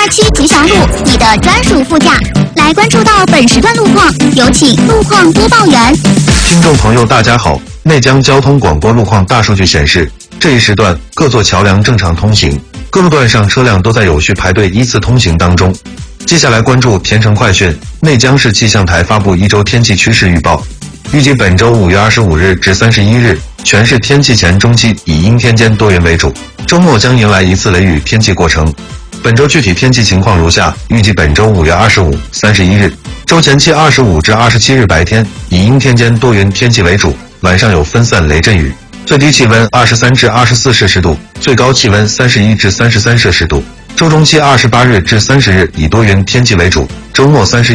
期吉祥路，你的专属副驾。来关注到本时段路况，有请路况播报员。 听众朋友大家好，内江交通广播路况大数据显示，这一时段各座桥梁正常通行，各路段上车辆都在有序排队依次通行当中。接下来关注田城快讯，内江市气象台发布一周天气趋势预报，预计本周5月25日至31日，全市天气前中期以阴天间多云为主，周末将迎来一次雷雨天气过程。本周具体天气情况如下：预计本周5月25、31日，周前期25至27日白天以阴天间多云天气为主，晚上有分散雷阵雨，最低气温23至24摄氏度，最高气温31至33摄氏度。周中期28日至30日以多云天气为主，周末31